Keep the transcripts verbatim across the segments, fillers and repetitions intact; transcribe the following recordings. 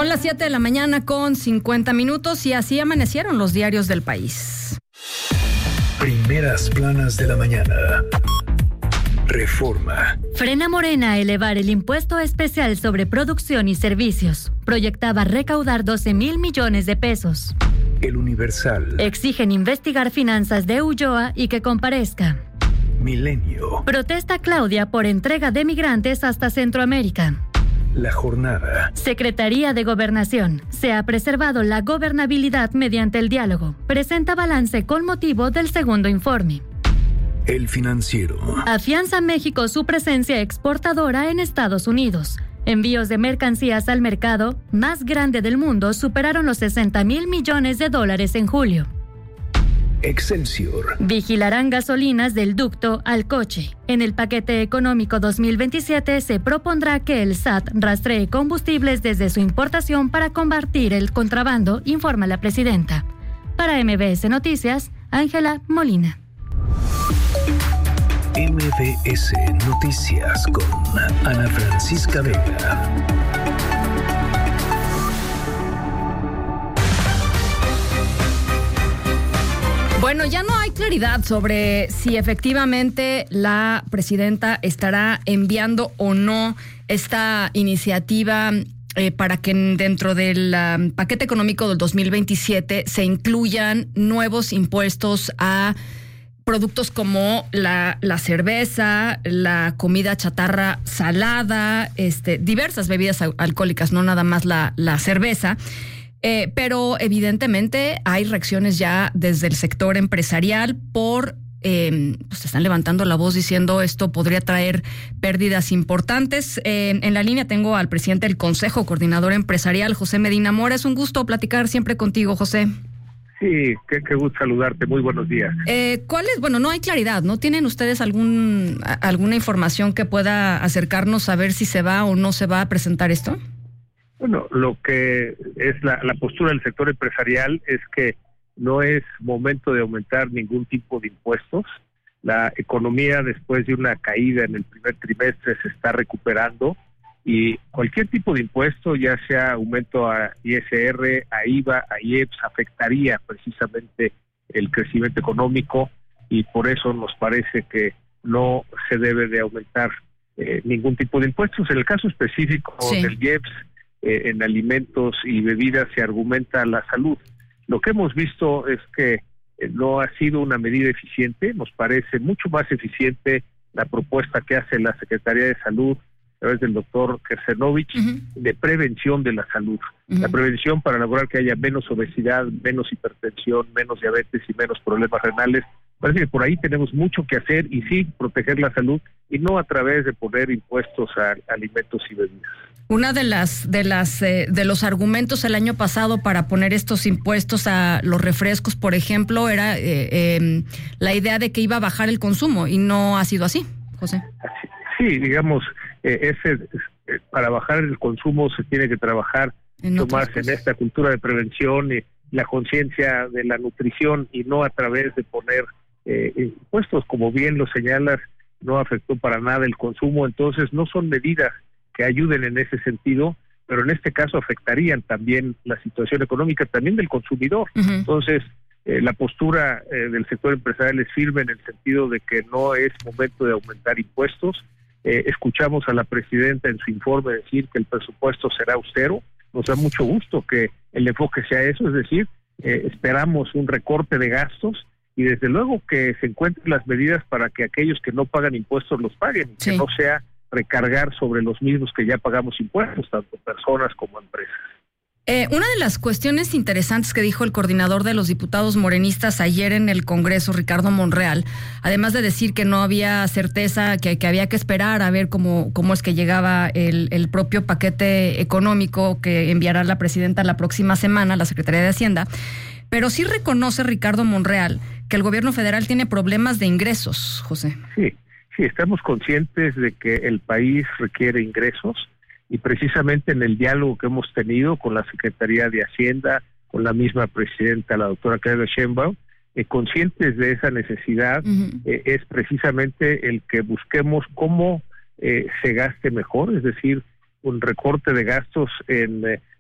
Son las siete de la mañana con cincuenta minutos y así amanecieron los diarios del país. Primeras planas de la mañana. Reforma. Frena Morena a elevar el impuesto especial sobre producción y servicios. Proyectaba recaudar doce mil millones de pesos. El Universal. Exigen investigar finanzas de Ulloa y que comparezca. Milenio. Protesta Claudia por entrega de migrantes hasta Centroamérica. La Jornada. Secretaría de Gobernación. Se ha preservado la gobernabilidad mediante el diálogo. Presenta balance con motivo del segundo informe. El Financiero. Afianza México su presencia exportadora en Estados Unidos. Envíos de mercancías al mercado más grande del mundo superaron los sesenta mil millones de dólares en julio. Excelsior. Vigilarán gasolinas del ducto al coche. En el paquete económico dos mil veintisiete se propondrá que el S A T rastree combustibles desde su importación para combatir el contrabando, informa la presidenta. Para M B S Noticias, Ángela Molina. M B S Noticias con Ana Francisca Vega. Bueno, ya no hay claridad sobre si efectivamente la presidenta estará enviando o no esta iniciativa eh, para que dentro del um, paquete económico del dos mil veintisiete se incluyan nuevos impuestos a productos como la, la cerveza, la comida chatarra salada, este, diversas bebidas alcohólicas, no nada más la, la cerveza. Eh, pero evidentemente hay reacciones ya desde el sector empresarial por, eh, pues están levantando la voz diciendo esto podría traer pérdidas importantes. Eh, en la línea tengo al presidente del Consejo Coordinador Empresarial, José Medina Mora. Es un gusto platicar siempre contigo, José. Sí, qué, qué gusto saludarte. Muy buenos días. Eh, ¿Cuál es? Bueno, no hay claridad, ¿no? ¿Tienen ustedes algún alguna información que pueda acercarnos a ver si se va o no se va a presentar esto? Bueno, lo que es la, la postura del sector empresarial es que no es momento de aumentar ningún tipo de impuestos. La economía, después de una caída en el primer trimestre, se está recuperando y cualquier tipo de impuesto, ya sea aumento a I S R, a I V A, a I E P S, afectaría precisamente el crecimiento económico y por eso nos parece que no se debe de aumentar eh, ningún tipo de impuestos. En el caso específico sí. del I E P S, Eh, en alimentos y bebidas se argumenta la salud. Lo que hemos visto es que eh, no ha sido una medida eficiente. Nos parece mucho más eficiente la propuesta que hace la Secretaría de Salud a través del doctor Kersenovich uh-huh. de prevención de la salud. Uh-huh. La prevención para lograr que haya menos obesidad, menos hipertensión, menos diabetes y menos problemas renales. Parece que por ahí tenemos mucho que hacer y sí proteger la salud y no a través de poner impuestos a alimentos y bebidas. Una de las de las eh, de los argumentos el año pasado para poner estos impuestos a los refrescos, por ejemplo, era eh, eh, la idea de que iba a bajar el consumo y no ha sido así, José. Sí, digamos, eh, ese eh, para bajar el consumo se tiene que trabajar mucho más cosas. En esta cultura de prevención y la conciencia de la nutrición y no a través de poner eh, impuestos, como bien lo señalas, no afectó para nada el consumo, entonces no son medidas que ayuden en ese sentido, pero en este caso afectarían también la situación económica también del consumidor. Uh-huh. Entonces, eh, la postura eh, del sector empresarial es firme en el sentido de que no es momento de aumentar impuestos. Eh, escuchamos a la presidenta en su informe decir que el presupuesto será austero. Nos da mucho gusto que el enfoque sea eso, es decir, eh, esperamos un recorte de gastos y desde luego que se encuentren las medidas para que aquellos que no pagan impuestos los paguen, sí. que no sea recargar sobre los mismos que ya pagamos impuestos, tanto personas como empresas. Eh, una de las cuestiones interesantes que dijo el coordinador de los diputados morenistas ayer en el Congreso, Ricardo Monreal, además de decir que no había certeza, que, que había que esperar a ver cómo, cómo es que llegaba el, el propio paquete económico que enviará la presidenta la próxima semana, la Secretaría de Hacienda, pero sí reconoce Ricardo Monreal que el gobierno federal tiene problemas de ingresos, José. Sí. Sí, estamos conscientes de que el país requiere ingresos y precisamente en el diálogo que hemos tenido con la Secretaría de Hacienda, con la misma presidenta, la doctora Claudia Sheinbaum, eh, conscientes de esa necesidad, uh-huh. eh, es precisamente el que busquemos cómo eh, se gaste mejor, es decir, un recorte de gastos en eh,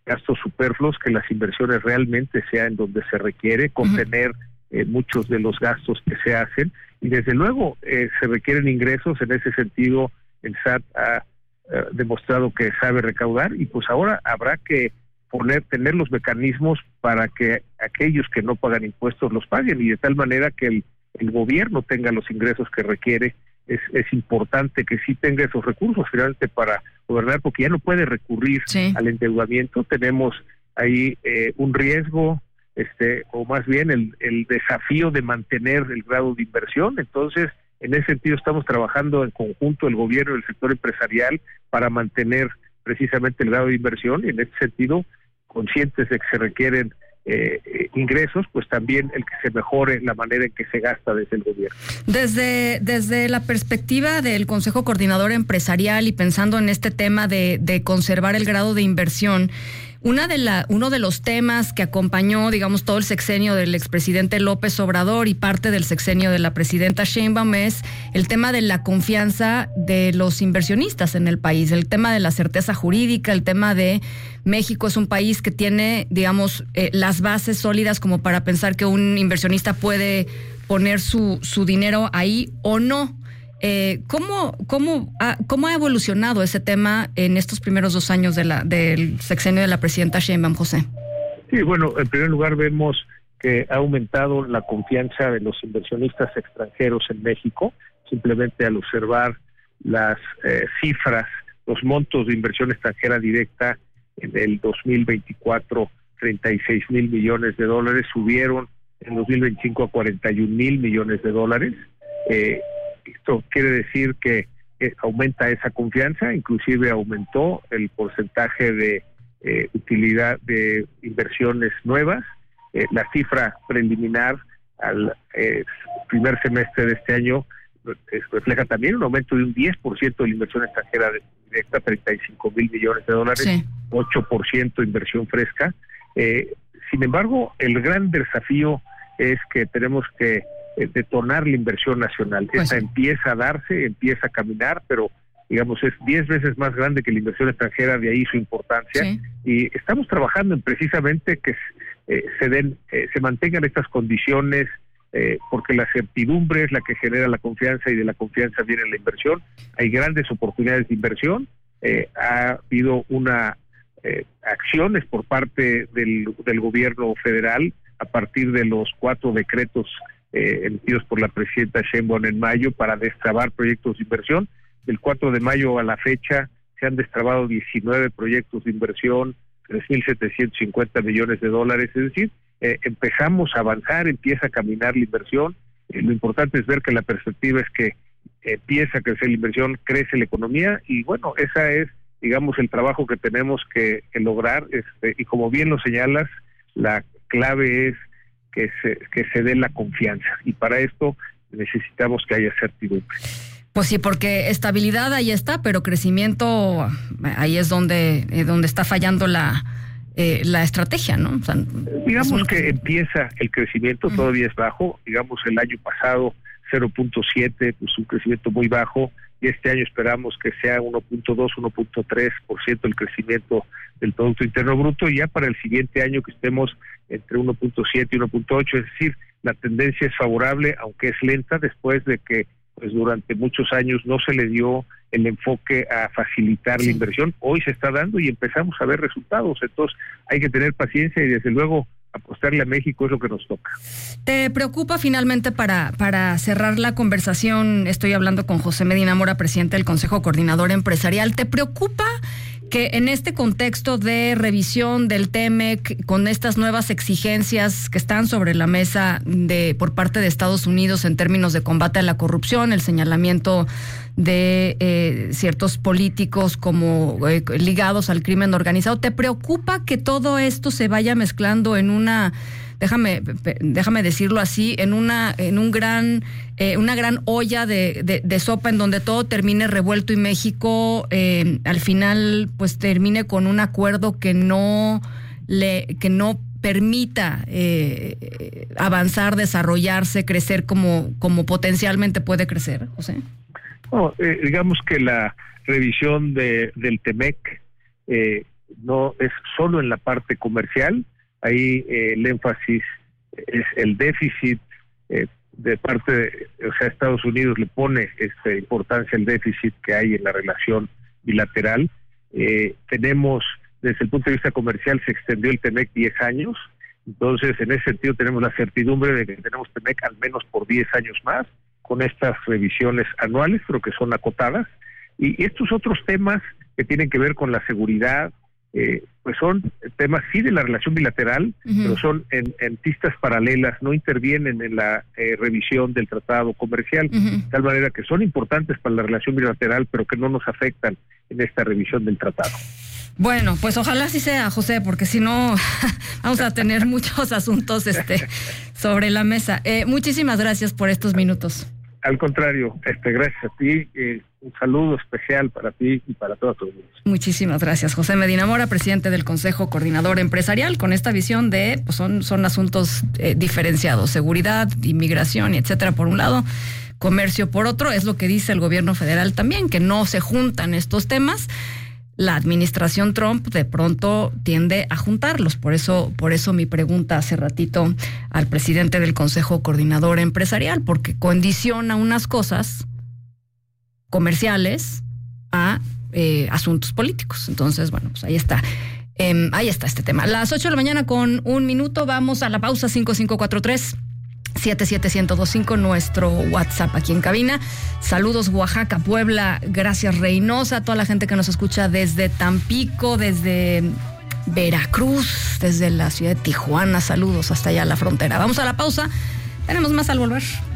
gastos superfluos, que las inversiones realmente sean donde se requiere, contener uh-huh. eh, muchos de los gastos que se hacen, y desde luego eh, se requieren ingresos. En ese sentido el S A T ha eh, demostrado que sabe recaudar, y pues ahora habrá que poner, tener los mecanismos para que aquellos que no pagan impuestos los paguen, y de tal manera que el, el gobierno tenga los ingresos que requiere. Es, es importante que sí tenga esos recursos finalmente para gobernar, porque ya no puede recurrir sí. al endeudamiento. Tenemos ahí eh, un riesgo, este, o más bien el, el desafío de mantener el grado de inversión. Entonces, en ese sentido estamos trabajando en conjunto el gobierno y el sector empresarial para mantener precisamente el grado de inversión, y en ese sentido, conscientes de que se requieren eh, eh, ingresos, pues también el que se mejore la manera en que se gasta desde el gobierno. Desde, desde la perspectiva del Consejo Coordinador Empresarial y pensando en este tema de, de conservar el grado de inversión, Una de la, uno de los temas que acompañó, digamos, todo el sexenio del expresidente López Obrador y parte del sexenio de la presidenta Sheinbaum es el tema de la confianza de los inversionistas en el país, el tema de la certeza jurídica, el tema de México es un país que tiene, digamos, eh, las bases sólidas como para pensar que un inversionista puede poner su, su dinero ahí o no. Eh, ¿cómo, cómo, ha, ¿Cómo ha evolucionado ese tema en estos primeros dos años de la, del sexenio de la presidenta Sheinbaum, José? Sí, bueno, en primer lugar vemos que ha aumentado la confianza de los inversionistas extranjeros en México, simplemente al observar las eh, cifras, los montos de inversión extranjera directa en el dos mil veinticuatro, treinta y seis mil millones de dólares, subieron en dos mil veinticinco a cuarenta y un mil millones de dólares. Eh, Esto quiere decir que eh, aumenta esa confianza, inclusive aumentó el porcentaje de eh, utilidad de inversiones nuevas. Eh, la cifra preliminar al eh, primer semestre de este año eh, refleja también un aumento de un diez por ciento de la inversión extranjera directa, treinta y cinco mil millones de dólares, sí. ocho por ciento inversión fresca. Eh, sin embargo, el gran desafío es que tenemos que detonar la inversión nacional. Pues Esta sí. empieza a darse, empieza a caminar, pero digamos es diez veces más grande que la inversión extranjera, de ahí su importancia. Sí. Y estamos trabajando en precisamente que eh, se den, eh, se mantengan estas condiciones, eh, porque la certidumbre es la que genera la confianza, y de la confianza viene la inversión. Hay grandes oportunidades de inversión. Eh, ha habido una eh, acciones por parte del, del gobierno federal a partir de los cuatro decretos Eh, emitidos por la presidenta Sheinbaum en mayo para destrabar proyectos de inversión. Del cuatro de mayo a la fecha se han destrabado diecinueve proyectos de inversión, tres mil setecientos cincuenta millones de dólares, es decir, eh, empezamos a avanzar, empieza a caminar la inversión. Eh, lo importante es ver que la perspectiva es que eh, empieza a crecer la inversión, crece la economía, y bueno, esa es, digamos, el trabajo que tenemos que, que lograr, este, y como bien lo señalas, la clave es que se, que se dé la confianza, y para esto necesitamos que haya certidumbre. Pues sí, porque estabilidad ahí está, pero crecimiento ahí es donde eh, donde está fallando la eh, la estrategia, ¿no? O sea, digamos que empieza el crecimiento, uh-huh. todavía es bajo, digamos el año pasado cero punto siete, pues un crecimiento muy bajo, y este año esperamos que sea uno punto dos, uno punto tres por ciento el crecimiento del Producto Interno Bruto, y ya para el siguiente año que estemos entre uno punto siete y uno punto ocho, es decir, la tendencia es favorable, aunque es lenta, después de que pues durante muchos años no se le dio el enfoque a facilitar sí. la inversión. Hoy se está dando y empezamos a ver resultados, entonces hay que tener paciencia, y desde luego apostarle a México es lo que nos toca. ¿Te preocupa finalmente, para, para cerrar la conversación, estoy hablando con José Medina Mora, presidente del Consejo Coordinador Empresarial, ¿te preocupa que en este contexto de revisión del T E M E C, con estas nuevas exigencias que están sobre la mesa de por parte de Estados Unidos en términos de combate a la corrupción, el señalamiento de eh, ciertos políticos como eh, ligados al crimen organizado, ¿te preocupa que todo esto se vaya mezclando en una, déjame déjame decirlo así, en una en un gran eh, una gran olla de, de, de sopa en donde todo termine revuelto, y México eh, al final pues termine con un acuerdo que no le que no permita eh, avanzar, desarrollarse, crecer como como potencialmente puede crecer, José? No, eh, digamos que la revisión de, del T E M E C eh, no es solo en la parte comercial, ahí eh, el énfasis es el déficit eh, de parte de, o sea, Estados Unidos le pone este, importancia al déficit que hay en la relación bilateral. Eh, tenemos, desde el punto de vista comercial, se extendió el TEMEC diez años, entonces en ese sentido tenemos la certidumbre de que tenemos TEMEC al menos por diez años más, con estas revisiones anuales, pero que son acotadas. Y, y estos otros temas que tienen que ver con la seguridad, eh, pues son temas sí de la relación bilateral, uh-huh. pero son en, en pistas paralelas, no intervienen en la eh, revisión del tratado comercial, uh-huh. de tal manera que son importantes para la relación bilateral, pero que no nos afectan en esta revisión del tratado. Bueno, pues ojalá así sea, José, porque si no vamos a tener muchos asuntos este sobre la mesa. Eh, muchísimas gracias por estos minutos. Al contrario, este, gracias a ti, eh, un saludo especial para ti y para todos tus niños. Muchísimas gracias, José Medina Mora, presidente del Consejo Coordinador Empresarial, con esta visión de, pues son, son asuntos eh, diferenciados, seguridad, inmigración, y etcétera, por un lado, comercio por otro, es lo que dice el gobierno federal también, que no se juntan estos temas. La administración Trump de pronto tiende a juntarlos, por eso, por eso mi pregunta hace ratito al presidente del Consejo Coordinador Empresarial, porque condiciona unas cosas comerciales a eh, asuntos políticos. Entonces, bueno, pues ahí está. Eh, ahí está este tema. Las ocho de la mañana con un minuto, vamos a la pausa. Cinco cinco cuatro tres siete siete uno cero dos cinco, nuestro WhatsApp aquí en cabina. Saludos Oaxaca, Puebla, gracias Reynosa, a toda la gente que nos escucha desde Tampico, desde Veracruz, desde la ciudad de Tijuana, saludos hasta allá a la frontera. Vamos a la pausa, tenemos más al volver.